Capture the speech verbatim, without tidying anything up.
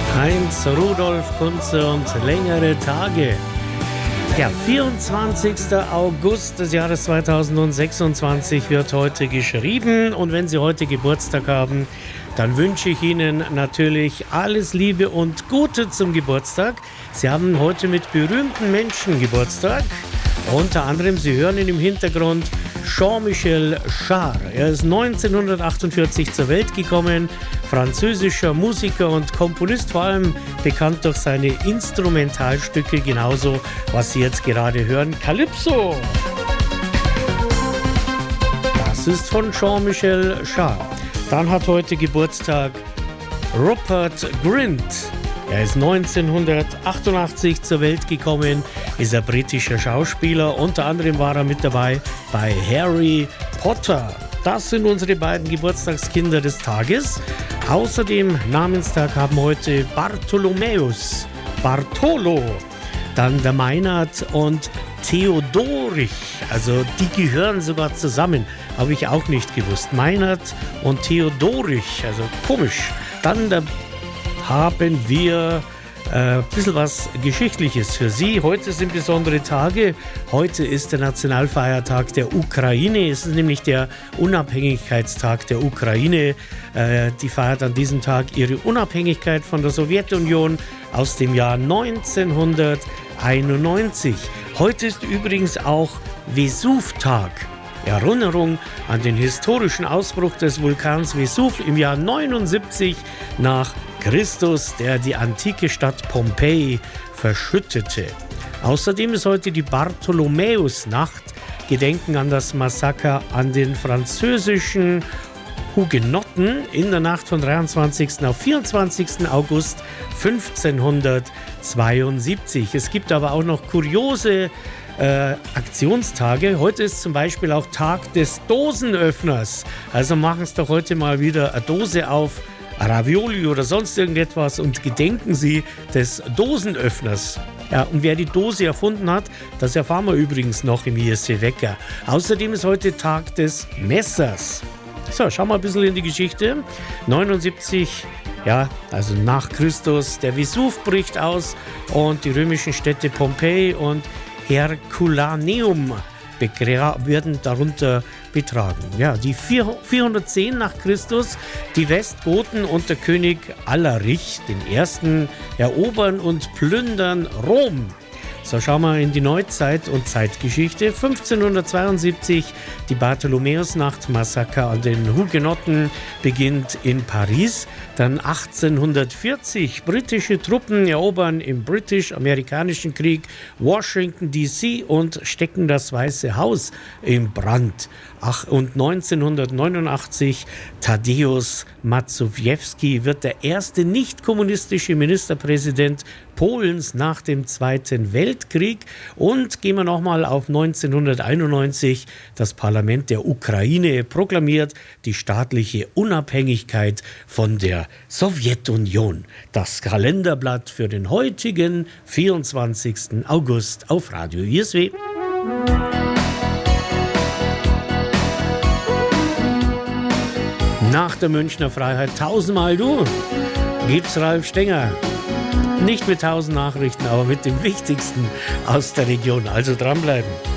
Heinz Rudolf Kunze und längere Tage. Ja, vierundzwanzigster August des Jahres zweitausendsechsundzwanzig wird heute geschrieben. Und wenn Sie heute Geburtstag haben, dann wünsche ich Ihnen natürlich alles Liebe und Gute zum Geburtstag. Sie haben heute mit berühmten Menschen Geburtstag. Unter anderem, Sie hören ihn im Hintergrund, Jean-Michel Jarre. Er ist neunzehnhundertachtundvierzig zur Welt gekommen, französischer Musiker und Komponist, vor allem bekannt durch seine Instrumentalstücke, genauso was Sie jetzt gerade hören, Calypso. Das ist von Jean-Michel Jarre. Dann hat heute Geburtstag Rupert Grint. Er ist neunzehnhundertachtundachtzig zur Welt gekommen, ist ein britischer Schauspieler. Unter anderem war er mit dabei bei Harry Potter. Das sind unsere beiden Geburtstagskinder des Tages. Außerdem Namenstag haben heute Bartholomäus, Bartholo, dann der Meinert und Theodorich. Also die gehören sogar zusammen, habe ich auch nicht gewusst. Meinert und Theodorich, also komisch. Dann der haben wir ein äh, bisschen was Geschichtliches für Sie. Heute sind besondere Tage. Heute ist der Nationalfeiertag der Ukraine. Es ist nämlich der Unabhängigkeitstag der Ukraine. Äh, die feiert an diesem Tag ihre Unabhängigkeit von der Sowjetunion aus dem Jahr neunzehnhunderteinundneunzig. Heute ist übrigens auch Vesuv-Tag. Erinnerung an den historischen Ausbruch des Vulkans Vesuv im Jahr neunundsiebzig nach Christus, der die antike Stadt Pompeji verschüttete. Außerdem ist heute die Bartholomäusnacht, Gedenken an das Massaker an den französischen Hugenotten in der Nacht von dreiundzwanzigsten auf vierundzwanzigsten August fünfzehnhundertzweiundsiebzig. Es gibt aber auch noch kuriose Äh, Aktionstage. Heute ist zum Beispiel auch Tag des Dosenöffners. Also machen Sie doch heute mal wieder eine Dose auf, Ravioli oder sonst irgendetwas und gedenken Sie des Dosenöffners. Ja, und wer die Dose erfunden hat, das erfahren wir übrigens noch im I S W Wecker. Außerdem ist heute Tag des Messers. So, schauen wir ein bisschen in die Geschichte. neunundsiebzig, ja, also nach Christus, der Vesuv bricht aus und die römischen Städte Pompeji und Herculaneum werden darunter betragen. Ja, die vierhundertzehn nach Christus, die Westgoten unter König Alaric den Ersten erobern und plündern Rom. So, schauen wir in die Neuzeit und Zeitgeschichte. fünfzehnhundertzweiundsiebzig, die Bartholomäusnacht, Massaker an den Hugenotten, beginnt in Paris. Dann achtzehnhundertvierzig, britische Truppen erobern im britisch-amerikanischen Krieg Washington D C und stecken das Weiße Haus in Brand. Ach, und neunzehnhundertneunundachtzig, Tadeusz Mazowiecki wird der erste nicht-kommunistische Ministerpräsident Polens nach dem Zweiten Weltkrieg. Und gehen wir nochmal auf neunzehnhunderteinundneunzig. Das Parlament der Ukraine proklamiert die staatliche Unabhängigkeit von der Sowjetunion. Das Kalenderblatt für den heutigen vierundzwanzigsten August auf Radio I S W. Nach der Münchner Freiheit tausendmal du gibt's Ralf Stenger. Nicht mit tausend Nachrichten, aber mit dem Wichtigsten aus der Region. Also dranbleiben.